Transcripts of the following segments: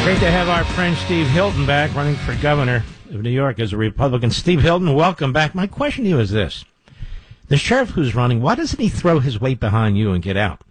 Great to have our friend Steve Hilton back, running for governor of New York as a Republican. Steve Hilton, welcome back. My question to you is this. The sheriff who's running, why doesn't he throw his weight behind you and get out?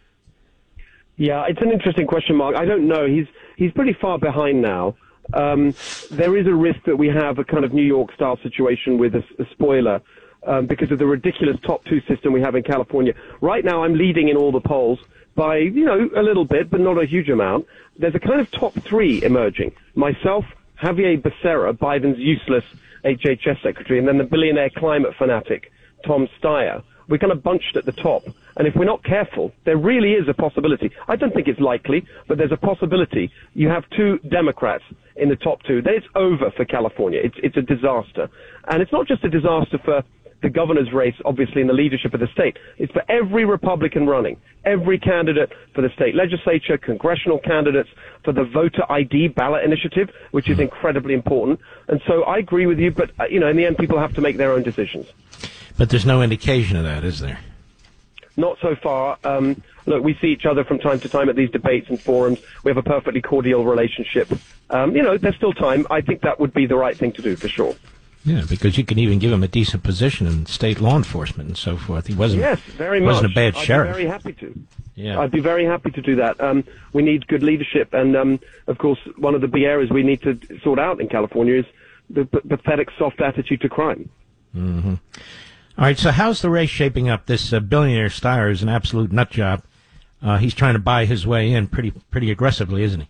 Yeah, it's an interesting question, Mark. I don't know. He's pretty far behind now. There is a risk that we have a kind of New York-style situation with a spoiler because of the ridiculous top two system we have in California. Right now, I'm leading in all the polls by, a little bit, but not a huge amount. There's a kind of top three emerging. Myself, Javier Becerra, Biden's useless HHS secretary, and then the billionaire climate fanatic, Tom Steyer. We're kind of bunched at the top. And if we're not careful, there really is a possibility. I don't think it's likely, but there's a possibility. You have two Democrats in the top two. Then it's over for California. It's a disaster. And it's not just a disaster for the governor's race, obviously, in the leadership of the state. It's for every Republican running, every candidate for the state legislature, congressional candidates, for the voter ID ballot initiative, which is incredibly important. And so I agree with you, but, in the end, people have to make their own decisions. But there's no indication of that, is there? Not so far. Look, we see each other from time to time at these debates and forums. We have a perfectly cordial relationship. There's still time. I think that would be the right thing to do, for sure. Yeah, because you can even give him a decent position in state law enforcement and so forth. He wasn't. Yes, very much. Wasn't a bad sheriff. I'd be very happy to. Yeah, I'd be very happy to do that. We need good leadership, and of course, one of the big areas we need to sort out in California is the pathetic soft attitude to crime. Mm-hmm. All right, so how's the race shaping up? This billionaire Steyer is an absolute nut job. He's trying to buy his way in pretty aggressively, isn't he?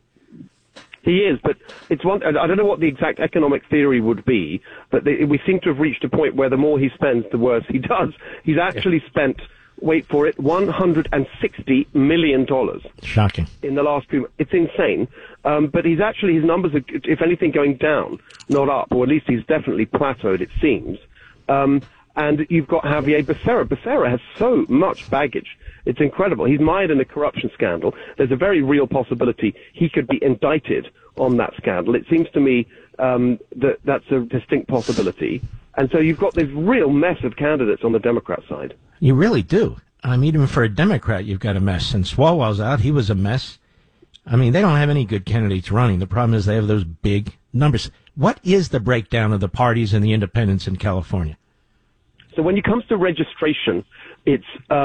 He is, but it's one. I don't know what the exact economic theory would be, but we seem to have reached a point where the more he spends, the worse he does. He's actually spent, wait for it, $160 million. Shocking. In the last few months. It's insane. But his numbers are, if anything, going down, not up, or at least he's definitely plateaued, it seems. And you've got Javier Becerra. Becerra has so much baggage. It's incredible. He's mired in a corruption scandal. There's a very real possibility he could be indicted on that scandal. It seems to me that's a distinct possibility. And so you've got this real mess of candidates on the Democrat side. You really do. I mean, even for a Democrat, you've got a mess. Since Swalwell's out, he was a mess. I mean, they don't have any good candidates running. The problem is they have those big numbers. What is the breakdown of the parties and the independents in California? So when it comes to registration, it's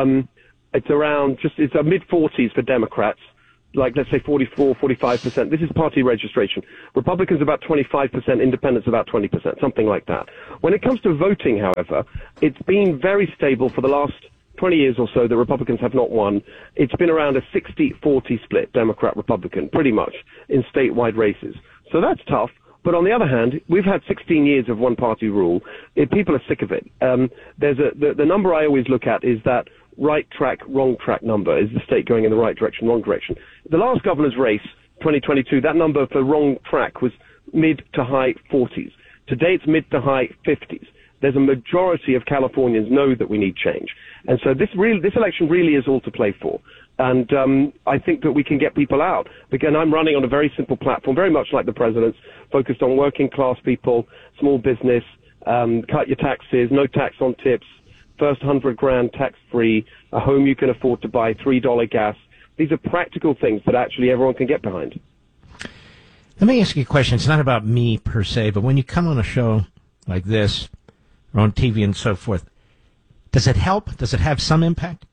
around it's a mid-40s for Democrats, like let's say 44, 45%. This is party registration. Republicans about 25%, independents about 20%, something like that. When it comes to voting, however, it's been very stable for the last 20 years or so. The Republicans have not won. It's been around a 60-40 split, Democrat-Republican, pretty much, in statewide races. So that's tough. But on the other hand, we've had 16 years of one-party rule. People are sick of it. The number I always look at is that right track, wrong track number. Is the state going in the right direction, wrong direction? The last governor's race, 2022, that number for wrong track was mid to high 40s. Today it's mid to high 50s. There's a majority of Californians know that we need change. And so this election really is all to play for. And I think that we can get people out. Again, I'm running on a very simple platform, very much like the president's, focused on working class people, small business, cut your taxes, no tax on tips, first $100,000 tax-free, a home you can afford to buy, $3 gas. These are practical things that actually everyone can get behind. Let me ask you a question. It's not about me per se, but when you come on a show like this, or on TV and so forth, does it help? Does it have some impact?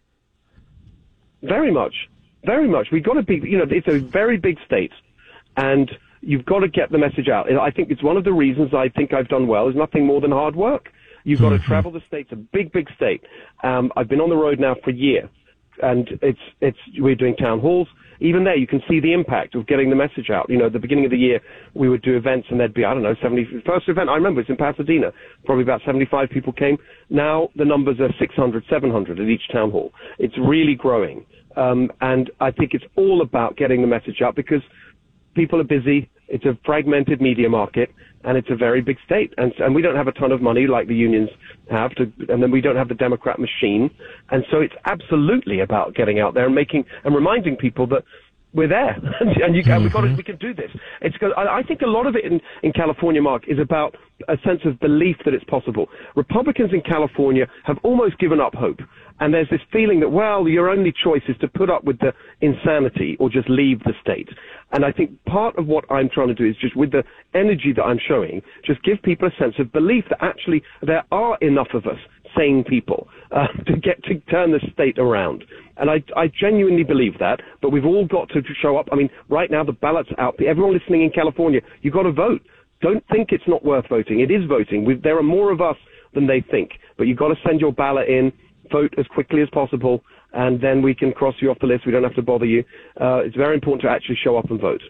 Very much. Very much. We've got to be, it's a very big state, and you've got to get the message out. And I think it's one of the reasons I think I've done well is nothing more than hard work. You've got to travel the state. It's a big, big state. I've been on the road now for a year, and we're doing town halls. Even there, you can see the impact of getting the message out. At the beginning of the year, we would do events, and there'd be, 70. First event, I remember, it's in Pasadena. Probably about 75 people came. Now the numbers are 600, 700 at each town hall. It's really growing. And I think it's all about getting the message out because people are busy. It's a fragmented media market, and it's a very big state. And we don't have a ton of money like the unions have, and then we don't have the Democrat machine. And so it's absolutely about getting out there and reminding people that we're there, and we can do this. It's because I think a lot of it in California, Mark, is about a sense of belief that it's possible. Republicans in California have almost given up hope. And there's this feeling that, well, your only choice is to put up with the insanity or just leave the state. And I think part of what I'm trying to do is just with the energy that I'm showing, just give people a sense of belief that actually there are enough of us, sane people, to turn the state around. And I genuinely believe that, but we've all got to show up. I mean, right now the ballot's out. Everyone listening in California, you've got to vote. Don't think it's not worth voting. It is voting. There are more of us than they think, but you've got to send your ballot in, vote as quickly as possible, and then we can cross you off the list. We don't have to bother you. It's very important to actually show up and vote.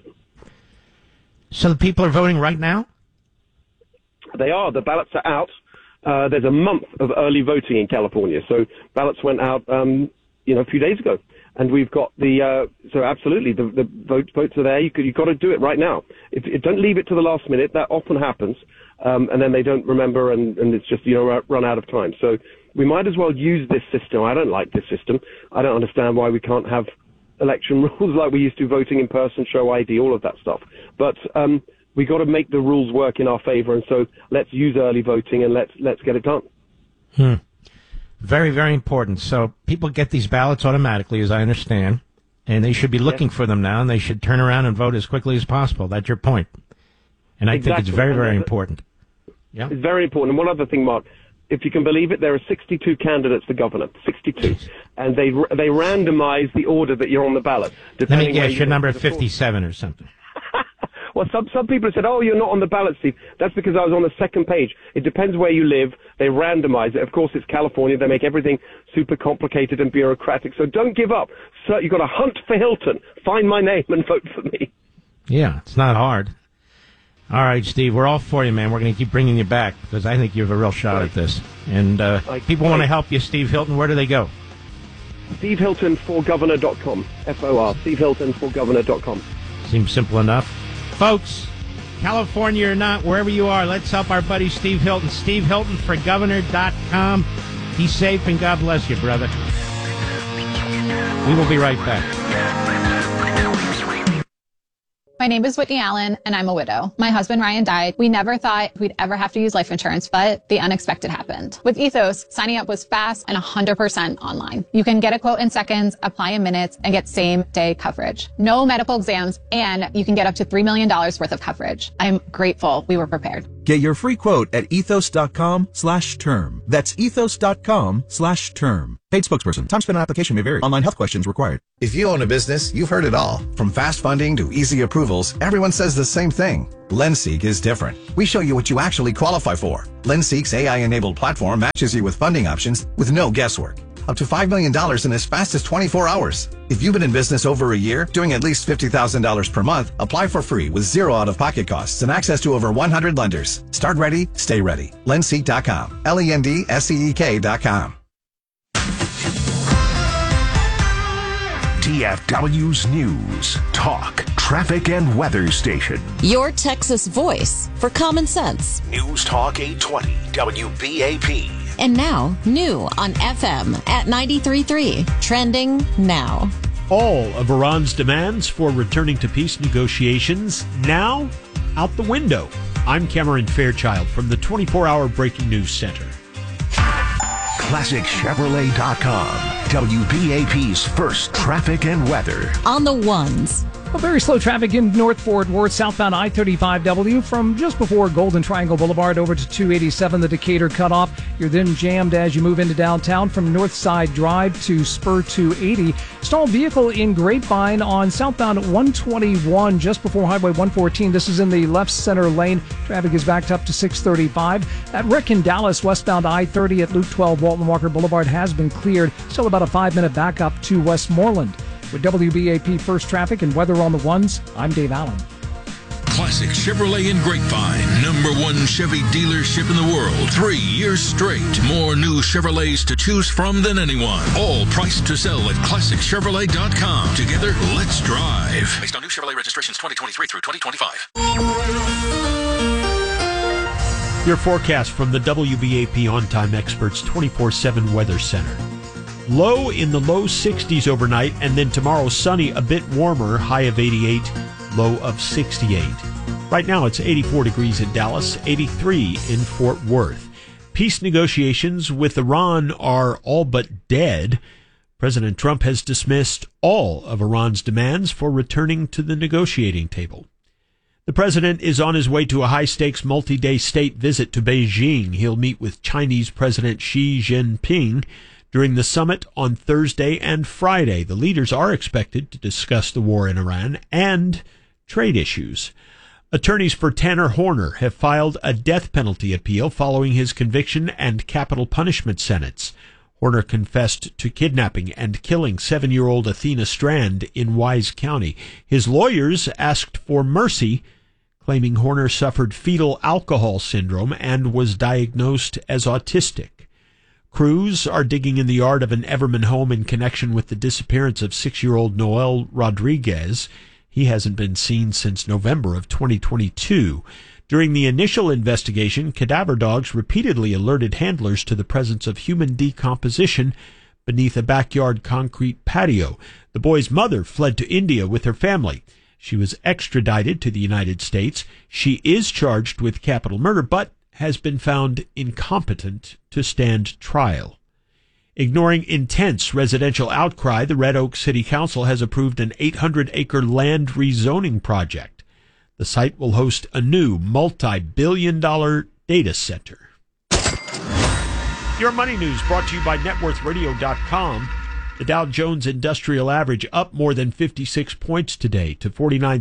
So the people are voting right now? They are. The ballots are out. There's a month of early voting in California. So ballots went out, a few days ago. And we've got so absolutely, the votes are there. You've got to do it right now. If don't leave it to the last minute. That often happens. And then they don't remember and it's just, run out of time. So we might as well use this system. I don't like this system. I don't understand why we can't have election rules like we used to, voting in person, show ID, all of that stuff. But we got to make the rules work in our favor. And so let's use early voting and let's get it done. Very, very important. So people get these ballots automatically, as I understand, and they should be looking for them now, and they should turn around and vote as quickly as possible. That's your point. And I think it's very, very important. Yeah. It's very important. And one other thing, Mark, if you can believe it, there are 62 candidates for governor, 62. And they randomize the order that you're on the ballot. Let me guess, you're number 57 or something. Well, some people have said, oh, you're not on the ballot, Steve. That's because I was on the second page. It depends where you live. They randomize it. Of course, it's California. They make everything super complicated and bureaucratic. So don't give up. So you've got to hunt for Hilton. Find my name and vote for me. Yeah, it's not hard. All right, Steve, we're all for you, man. We're going to keep bringing you back because I think you have a real shot at this. And people want to help you, Steve Hilton. Where do they go? SteveHiltonforGovernor.com. F-O-R. SteveHiltonforGovernor.com. Seems simple enough. Folks, California or not, wherever you are, let's help our buddy Steve Hilton. SteveHiltonforGovernor.com. Be safe and God bless you, brother. We will be right back. My name is Whitney Allen, and I'm a widow. My husband, Ryan, died. We never thought we'd ever have to use life insurance, but the unexpected happened. With Ethos, signing up was fast and 100% online. You can get a quote in seconds, apply in minutes, and get same-day coverage. No medical exams, and you can get up to $3 million worth of coverage. I'm grateful we were prepared. Get your free quote at ethos.com/term. That's ethos.com/term. Paid spokesperson. Time spent on application may vary. Online health questions required. If you own a business, you've heard it all. From fast funding to easy approvals, everyone says the same thing. LendSeek is different. We show you what you actually qualify for. LendSeek's AI-enabled platform matches you with funding options with no guesswork. Up to $5 million in as fast as 24 hours. If you've been in business over a year, doing at least $50,000 per month, apply for free with zero out-of-pocket costs and access to over 100 lenders. Start ready, stay ready. LendSeek.com. LendSeek.com. TFW's News, Talk, Traffic and Weather Station. Your Texas voice for common sense. News Talk 820 WBAP. And now, new on FM at 93.3. Trending now. All of Iran's demands for returning to peace negotiations now out the window. I'm Cameron Fairchild from the 24-hour Breaking News Center. ClassicChevrolet.com. WBAP's first traffic and weather. On the ones. Well, very slow traffic in North Fort Worth, southbound I-35W from just before Golden Triangle Boulevard over to 287, the Decatur cutoff. You're then jammed as you move into downtown from Northside Drive to Spur 280. Stalled vehicle in Grapevine on southbound 121 just before Highway 114. This is in the left center lane. Traffic is backed up to 635. At Rick in Dallas, westbound I-30 at Loop 12 Walton Walker Boulevard has been cleared. Still about a 5-minute backup to Westmoreland. With WBAP First Traffic and Weather on the Ones, I'm Dave Allen. Classic Chevrolet in Grapevine, #1 Chevy dealership in the world. 3 years straight. More new Chevrolets to choose from than anyone. All priced to sell at ClassicChevrolet.com. Together, let's drive. Based on new Chevrolet registrations 2023 through 2025. Your forecast from the WBAP On Time Experts 24/7 Weather Center. Low in the low 60s overnight, and then tomorrow sunny, a bit warmer, high of 88, low of 68. Right now it's 84 degrees in Dallas, 83 in Fort Worth. Peace negotiations with Iran are all but dead. President Trump has dismissed all of Iran's demands for returning to the negotiating table. The president is on his way to a high-stakes multi-day state visit to Beijing. He'll meet with Chinese President Xi Jinping during the summit on Thursday and Friday. The leaders are expected to discuss the war in Iran and trade issues. Attorneys for Tanner Horner have filed a death penalty appeal following his conviction and capital punishment sentence. Horner confessed to kidnapping and killing 7-year-old Athena Strand in Wise County. His lawyers asked for mercy, claiming Horner suffered fetal alcohol syndrome and was diagnosed as autistic. Crews are digging in the yard of an Everman home in connection with the disappearance of 6-year-old Noel Rodriguez. He hasn't been seen since November of 2022. During the initial investigation, cadaver dogs repeatedly alerted handlers to the presence of human decomposition beneath a backyard concrete patio. The boy's mother fled to India with her family. She was extradited to the United States. She is charged with capital murder, but has been found incompetent to stand trial. Ignoring intense residential outcry, the Red Oak City Council has approved an 800-acre land rezoning project. The site will host a new multi-billion-dollar data center. Your money news brought to you by NetWorthRadio.com. The Dow Jones Industrial Average up more than 56 points today to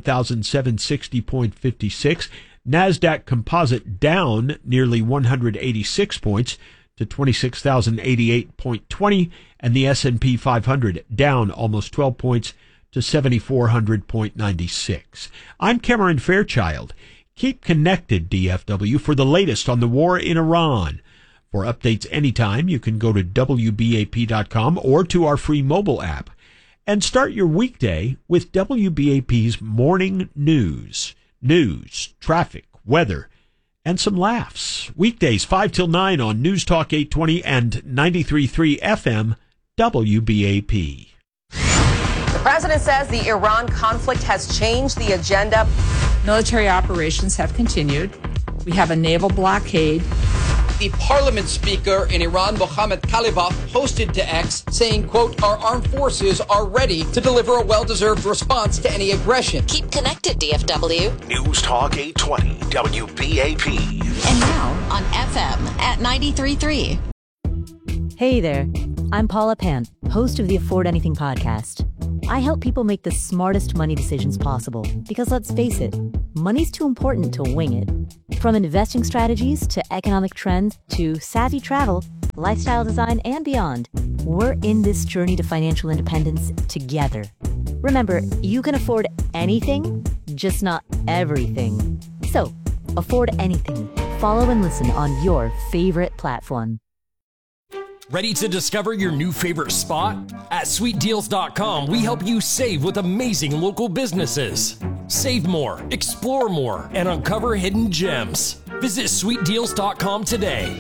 49,760.56. NASDAQ Composite down nearly 186 points to 26,088.20. And the S&P 500 down almost 12 points to 7,400.96. I'm Cameron Fairchild. Keep connected, DFW, for the latest on the war in Iran. For updates anytime, you can go to WBAP.com or to our free mobile app. And start your weekday with WBAP's Morning News. News, traffic, weather, and some laughs. Weekdays 5 till 9 on News Talk 820 and 93.3 FM WBAP. The president says the Iran conflict has changed the agenda. Military operations have continued. We have a naval blockade. The parliament speaker in Iran, Mohammad Khalibaf, posted to X saying, quote, "Our armed forces are ready to deliver a well-deserved response to any aggression." Keep connected, DFW. News Talk 820 WBAP. And now on FM at 93.3. Hey there. I'm Paula Pan, host of the Afford Anything podcast. I help people make the smartest money decisions possible because, let's face it, money's too important to wing it. From investing strategies to economic trends to savvy travel, lifestyle design, and beyond, we're in this journey to financial independence together. Remember, you can afford anything, just not everything. So, afford anything. Follow and listen on your favorite platform. Ready to discover your new favorite spot? At SweetDeals.com, we help you save with amazing local businesses. Save more, explore more, and uncover hidden gems. Visit SweetDeals.com today.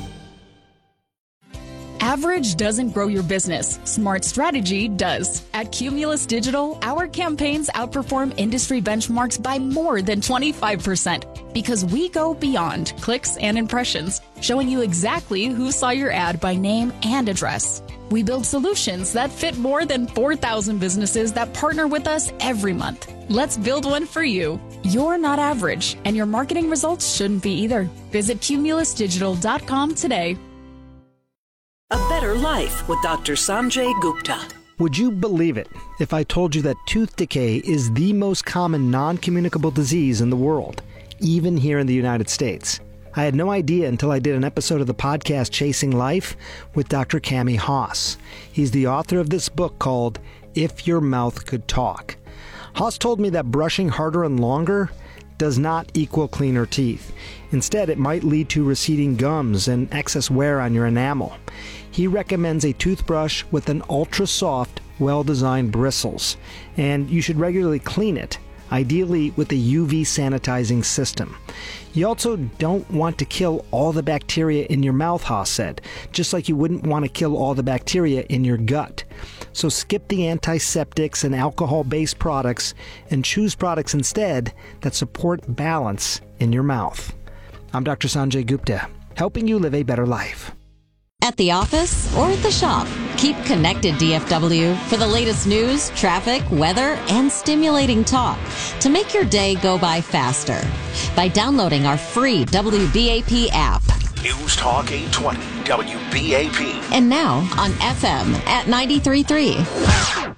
Average doesn't grow your business. Smart strategy does. At Cumulus Digital, our campaigns outperform industry benchmarks by more than 25% because we go beyond clicks and impressions, showing you exactly who saw your ad by name and address. We build solutions that fit more than 4,000 businesses that partner with us every month. Let's build one for you. You're not average, and your marketing results shouldn't be either. Visit cumulusdigital.com today. A Better Life with Dr. Sanjay Gupta. Would you believe it if I told you that tooth decay is the most common non-communicable disease in the world, even here in the United States? I had no idea until I did an episode of the podcast Chasing Life with Dr. Cami Haas. He's the author of this book called If Your Mouth Could Talk. Haas told me that brushing harder and longer does not equal cleaner teeth. Instead, it might lead to receding gums and excess wear on your enamel. He recommends a toothbrush with an ultra-soft, well-designed bristles, and you should regularly clean it, ideally with a UV sanitizing system. You also don't want to kill all the bacteria in your mouth, Haas said, just like you wouldn't want to kill all the bacteria in your gut. So skip the antiseptics and alcohol-based products and choose products instead that support balance in your mouth. I'm Dr. Sanjay Gupta, helping you live a better life. At the office or at the shop, keep connected, DFW, for the latest news, traffic, weather, and stimulating talk to make your day go by faster by downloading our free WBAP app. News Talk 820 WBAP. And now on FM at 93.3.